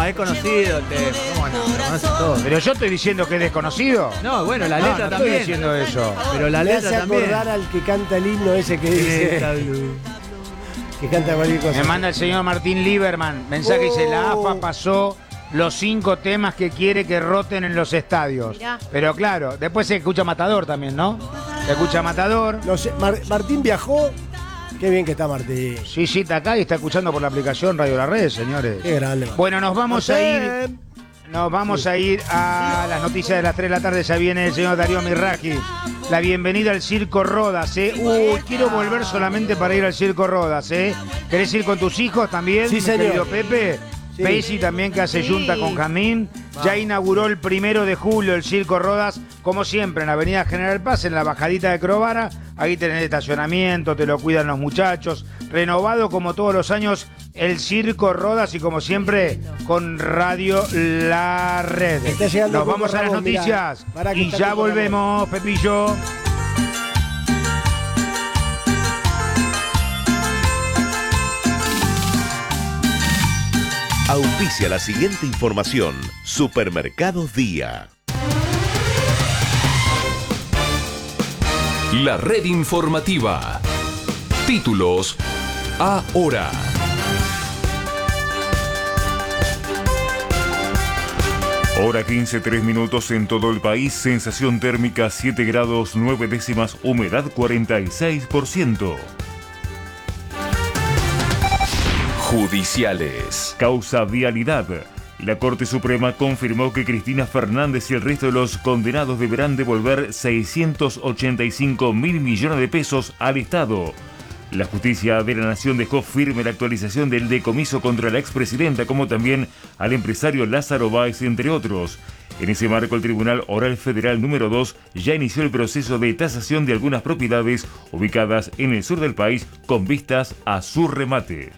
es conocido el tema. ¿Cómo no? Lo conocen todos. Pero yo estoy diciendo que es desconocido. No, bueno, la letra no también. estoy diciendo eso. Pero la Me letra hace también. acordar al que canta el himno ese que dice. Que canta cualquier cosa. Me manda el señor Martín Lieberman. Mensaje dice, la AFA pasó los 5 temas que quiere que roten en los estadios. Mirá. Pero claro, después se escucha Matador también, ¿no? Se escucha Matador. No sé, Martín viajó. Qué bien que está Martín. Sí, está acá y está escuchando por la aplicación Radio La Red, señores. Qué grande. Martín. Bueno, nos vamos a ir. Nos vamos a ir a las noticias de las 3 de la tarde. Ya viene el señor Darío Mirraji. La bienvenida al Circo Rodas, ¿eh? Uy, quiero volver solamente para ir al Circo Rodas, ¿eh? ¿Querés ir con tus hijos también, Sí, mi señor. querido Pepe? Sí. Paisy también, que hace yunta con Jamín. Ya inauguró el 1 de julio el Circo Rodas, como siempre, en la avenida General Paz, en la bajadita de Crovara. Ahí tenés estacionamiento, te lo cuidan los muchachos. Renovado como todos los años el Circo Rodas y como siempre con Radio La Red. Está llegando Nos Coco vamos a las Ramos, mirá. noticias Pará que y está ya Coco volvemos, Pepillo. Auspicia la siguiente información. Supermercados Día. La red informativa. Títulos ahora. Hora 15, 3 minutos en todo el país. Sensación térmica 7 grados 9 décimas. Humedad 46%. Judiciales. Causa vialidad. La Corte Suprema confirmó que Cristina Fernández y el resto de los condenados deberán devolver 685.000 millones de pesos al Estado. La Justicia de la Nación dejó firme la actualización del decomiso contra la expresidenta, como también al empresario Lázaro Báez, entre otros. En ese marco, el Tribunal Oral Federal número 2 ya inició el proceso de tasación de algunas propiedades ubicadas en el sur del país con vistas a su remate.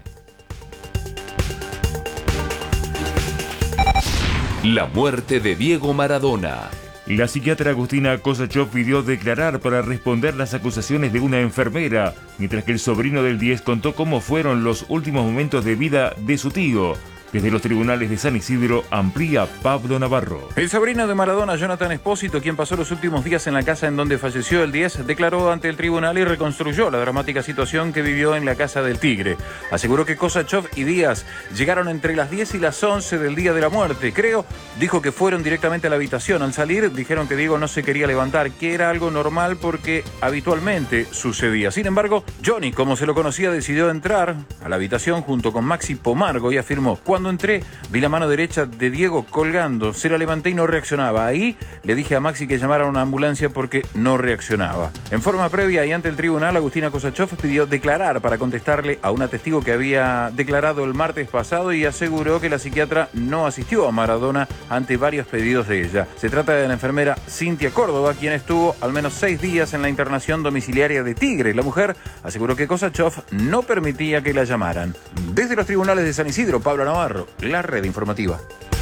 La muerte de Diego Maradona. La psiquiatra Agustina Kosachov pidió declarar para responder las acusaciones de una enfermera, mientras que el sobrino del 10 contó cómo fueron los últimos momentos de vida de su tío. Desde los tribunales de San Isidro amplía Pablo Navarro. El sobrino de Maradona, Jonathan Espósito, quien pasó los últimos días en la casa en donde falleció el 10, declaró ante el tribunal y reconstruyó la dramática situación que vivió en la casa del Tigre. Aseguró que Kosachov y Díaz llegaron entre las 10 y las 11 del día de la muerte. Dijo que fueron directamente a la habitación. Al salir, dijeron que Diego no se quería levantar, que era algo normal porque habitualmente sucedía. Sin embargo, Johnny, como se lo conocía, decidió entrar a la habitación junto con Maxi Pomargo y afirmó: cuando entré, vi la mano derecha de Diego colgando, se la levanté y no reaccionaba. Ahí le dije a Maxi que llamara a una ambulancia porque no reaccionaba. En forma previa y ante el tribunal, Agustina Kosachov pidió declarar para contestarle a una testigo que había declarado el martes pasado y aseguró que la psiquiatra no asistió a Maradona ante varios pedidos de ella. Se trata de la enfermera Cintia Córdoba, quien estuvo al menos 6 días en la internación domiciliaria de Tigre. La mujer aseguró que Kosachov no permitía que la llamaran. Desde los tribunales de San Isidro, Pablo Navarro, la red informativa.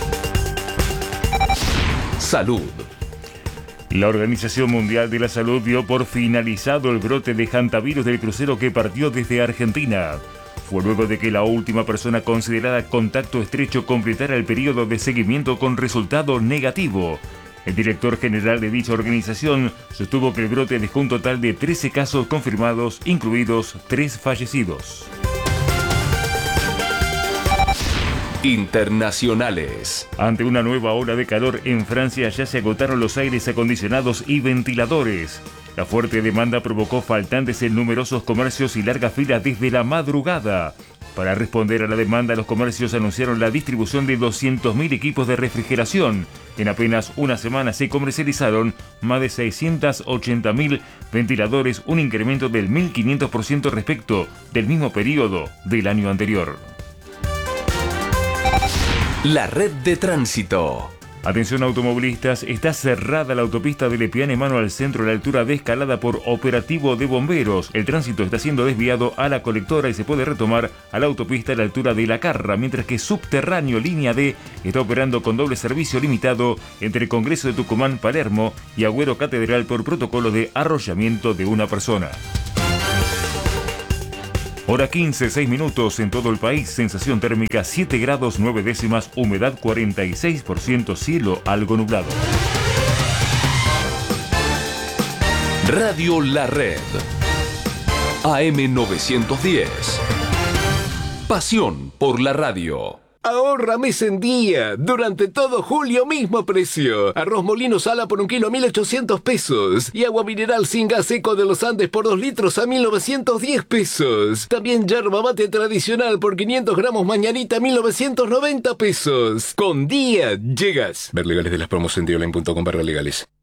Salud. La Organización Mundial de la Salud dio por finalizado el brote de hantavirus del crucero que partió desde Argentina. Fue luego de que la última persona considerada contacto estrecho completara el periodo de seguimiento con resultado negativo. El director general de dicha organización sostuvo que el brote dejó un total de 13 casos confirmados, incluidos 3 fallecidos. Internacionales. Ante una nueva ola de calor en Francia ya se agotaron los aires acondicionados y ventiladores. La fuerte demanda provocó faltantes en numerosos comercios y larga fila desde la madrugada. Para responder a la demanda, los comercios anunciaron la distribución de 200.000 equipos de refrigeración. En apenas una semana se comercializaron más de 680.000 ventiladores, un incremento del 1.500% respecto del mismo periodo del año anterior. La red de tránsito. Atención automovilistas, está cerrada la autopista de Lepiane Mano al centro a la altura de Escalada por operativo de bomberos. El tránsito está siendo desviado a la colectora y se puede retomar a la autopista a la altura de La Carra, mientras que Subterráneo Línea D está operando con doble servicio limitado entre Congreso de Tucumán, Palermo y Agüero Catedral por protocolo de arrollamiento de una persona. Hora 15, 6 minutos en todo el país. Sensación térmica 7 grados 9 décimas. Humedad 46%. Cielo algo nublado. Radio La Red. AM 910. Pasión por la radio. Ahorra mes en día. Durante todo julio, mismo precio. Arroz Molino Sala por 1 kilo, 1.800 pesos. Y agua mineral sin gas seco de los Andes por 2 litros a 1.910 pesos. También yerba mate tradicional por 500 gramos mañanita, 1.990 pesos. Con día llegas. Ver legales de las promos en dioline.com/legales.